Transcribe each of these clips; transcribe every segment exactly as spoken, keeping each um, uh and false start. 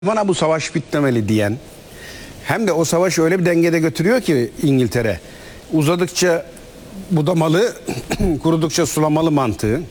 Bana bu savaş bitmemeli diyen, hem de o savaşı öyle bir dengede götürüyor ki İngiltere, uzadıkça budamalı, kurudukça sulamalı mantığı.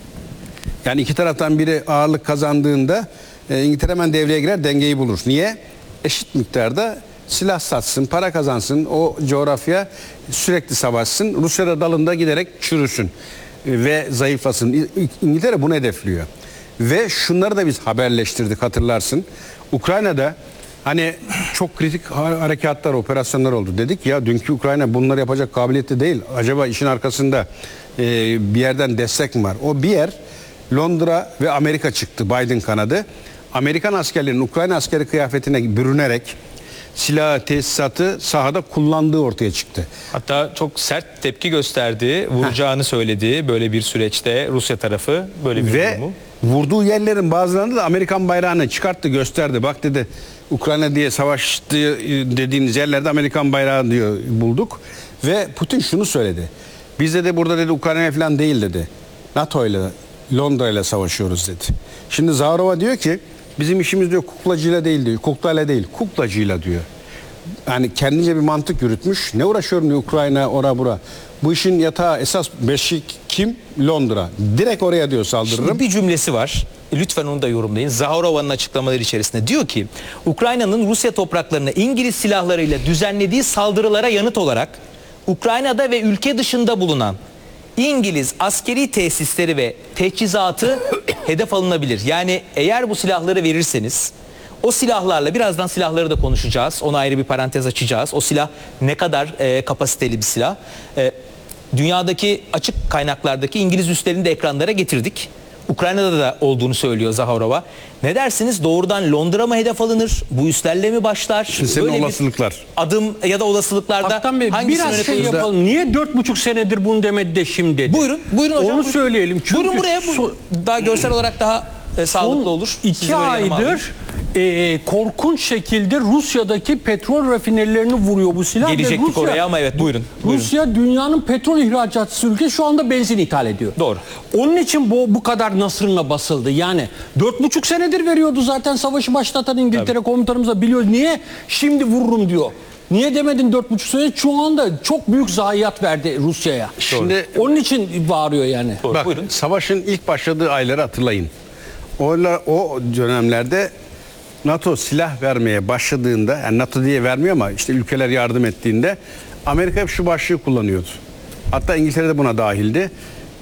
Yani iki taraftan biri ağırlık kazandığında e, İngiltere hemen devreye girer, dengeyi bulur. Niye? Eşit miktarda silah satsın, para kazansın, o coğrafya sürekli savaşsın, Rusya da dalında giderek çürüsün e, ve zayıflasın. İngiltere bunu hedefliyor. Ve şunları da biz haberleştirdik, hatırlarsın. Ukrayna'da hani çok kritik harekatlar, operasyonlar oldu. Dedik ya, dünkü Ukrayna bunları yapacak kabiliyette değil. Acaba işin arkasında e, bir yerden destek mi var? O bir yer Londra ve Amerika çıktı, Biden kanadı. Amerikan askerlerinin Ukrayna askeri kıyafetine bürünerek silah, tesisatı sahada kullandığı ortaya çıktı. Hatta çok sert tepki gösterdi, vuracağını söyledi böyle bir süreçte Rusya tarafı, böyle bir ve durumu. Vurduğu yerlerin bazılarında da Amerikan bayrağını çıkarttı, gösterdi. Bak dedi, Ukrayna diye savaştı dediğiniz yerlerde Amerikan bayrağı diyor bulduk. Ve Putin şunu söyledi. Biz de burada dedi Ukrayna falan değil dedi. NATO ile, Londra ile savaşıyoruz dedi. Şimdi Zaharova diyor ki bizim işimiz diyor kuklacıyla değil diyor. Kuklayla değil, kuklacıyla diyor. Yani kendince bir mantık yürütmüş. Ne uğraşıyorum diyor Ukrayna, ora bura. Bu işin yatağı esas beşik kim? Londra. Direkt oraya diyor saldırırım. Şimdi bir cümlesi var. Lütfen onu da yorumlayın. Zaharova'nın açıklamaları içerisinde diyor ki Ukrayna'nın Rusya topraklarına İngiliz silahlarıyla düzenlediği saldırılara yanıt olarak Ukrayna'da ve ülke dışında bulunan İngiliz askeri tesisleri ve teçhizatı hedef alınabilir. Yani eğer bu silahları verirseniz o silahlarla, birazdan silahları da konuşacağız. Ona ayrı bir parantez açacağız. O silah ne kadar e, kapasiteli bir silah. E, dünyadaki açık kaynaklardaki İngiliz üslerini de ekranlara getirdik. Ukrayna'da da olduğunu söylüyor Zaharova. Ne dersiniz? Doğrudan Londra mı hedef alınır? Bu üslerle mi başlar? Şimdi senin Böyle olasılıklar. Adım ya da olasılıklarda Haktan Bey, hangisini biraz şey yönetiyoruz? yapalım. Niye dört buçuk senedir bunu demedi de şimdi dedi? Buyurun, buyurun hocam. Onu buyurun. söyleyelim. Çünkü buyurun buraya. Bu, so- daha görsel olarak daha e, sağlıklı son olur. Sizi iki böyle yanıma alayım. aydır e, korkunç şekilde Rusya'daki petrol rafinerilerini vuruyor bu silah. Ve Gelecektik Rusya- oraya ama evet buyurun. buyurun. Rusya dünyanın petrol ihracatçısı ülke, şu anda benzin ithal ediyor. Doğru. Onun için bu bu kadar nasırına basıldı. Yani dört buçuk senedir veriyordu zaten savaşı başlatan İngiltere. Tabii. Komutanımız da biliyor. Niye şimdi vururum diyor. Niye demedin dört buçuk sene? Şu anda çok büyük zayiat verdi Rusya'ya. Şimdi Onun için bağırıyor yani. Doğru, bak, buyurun. savaşın ilk başladığı ayları hatırlayın. O, o dönemlerde NATO silah vermeye başladığında, yani NATO diye vermiyor ama işte ülkeler yardım ettiğinde Amerika hep şu başlığı kullanıyordu. Hatta İngiltere de buna dahildi.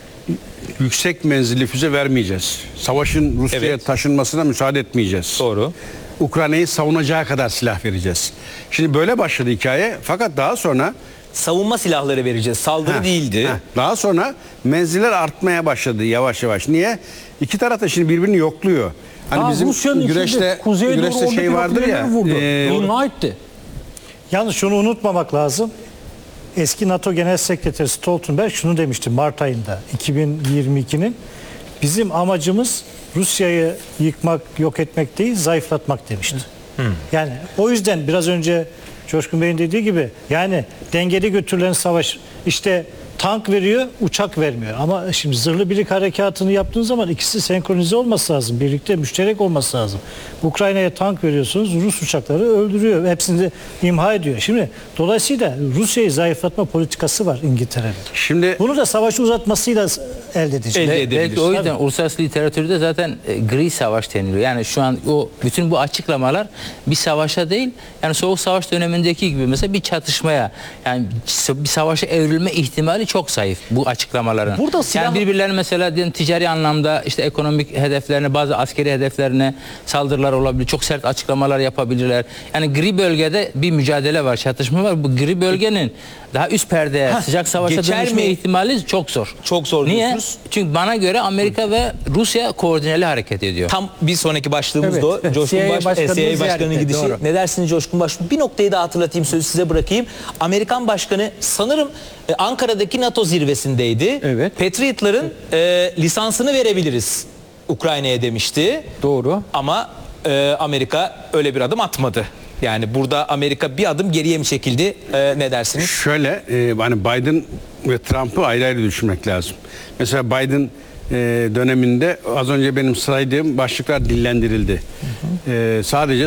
Yüksek menzilli füze vermeyeceğiz. Savaşın Rusya'ya Evet. taşınmasına müsaade etmeyeceğiz. Doğru. Ukrayna'yı savunacağı kadar silah vereceğiz. Şimdi böyle başladı hikaye. Fakat daha sonra Savunma silahları vereceğiz. Saldırı Heh, değildi. heh. Daha sonra menziller artmaya başladı yavaş yavaş. Niye? İki taraf da şimdi birbirini yokluyor. Hani Ha, bizim Rusya'nın güreşte içinde, kuzeye doğru güreşte şey oradaki vardır ya. rafineleri vurdu. e, İmha etti. Yalnız şunu unutmamak lazım. Eski NATO Genel Sekreteri Stoltenberg şunu demişti Mart ayında iki bin yirmi ikinin. Bizim amacımız Rusya'yı yıkmak, yok etmek değil, zayıflatmak demişti. Hı. Yani o yüzden biraz önce Coşkun Bey'in dediği gibi, yani dengeli götürülen savaş, işte tank veriyor, uçak vermiyor. Ama şimdi zırhlı birlik harekatını yaptığın zaman ikisi senkronize olması lazım. Birlikte müşterek olması lazım. Ukrayna'ya tank veriyorsunuz, Rus uçakları öldürüyor. Hepsini de imha ediyor. Şimdi dolayısıyla Rusya'yı zayıflatma politikası var İngiltere'nin. Şimdi Bunu da savaşı uzatmasıyla elde edecek. Elde Ve edebilir. belki o yüzden uluslararası literatürde zaten e, gri savaş deniliyor. Yani şu an o bütün bu açıklamalar bir savaşa değil, yani Soğuk Savaş dönemindeki gibi mesela bir çatışmaya, yani bir savaşa evrilme ihtimali çok zayıf bu açıklamaların. Burada silah- Yani birbirlerine mesela diyelim ticari anlamda işte ekonomik hedeflerine, bazı askeri hedeflerine saldırılar olabilir. Çok sert açıklamalar yapabilirler. Yani gri bölgede bir mücadele var, çatışma var. Bu gri bölgenin daha üst perdeye, Heh, sıcak savaşa geçer dönüşme mi? ihtimali çok zor. Çok zor Niye? diyorsunuz. Çünkü bana göre Amerika ve Rusya koordineli hareket ediyor. Tam bir sonraki başlığımız Evet. da o. Coşkun C I A Baş, Başkanı'nın C I A Başkanı'nın ziyareti, gidişi. doğru. Ne dersiniz Coşkun Baş? Bir noktayı da hatırlatayım, sözü size bırakayım. Amerikan Başkanı sanırım e, Ankara'daki NATO zirvesindeydi. Evet. Patriot'ların e, lisansını verebiliriz Ukrayna'ya demişti. Doğru. Ama e, Amerika öyle bir adım atmadı. Yani burada Amerika bir adım geriye mi çekildi? E, ne dersiniz? şöyle e, hani Biden ve Trump'ı ayrı ayrı düşünmek lazım. Mesela Biden e, döneminde az önce benim saydığım başlıklar dillendirildi. E, sadece